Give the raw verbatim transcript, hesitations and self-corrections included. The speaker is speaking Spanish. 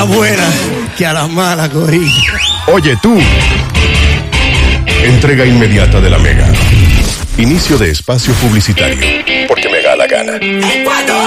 las buenas que a las malas cogí. Oye tú. Entrega inmediata de la Mega. Inicio de espacio publicitario. Porque me da la gana.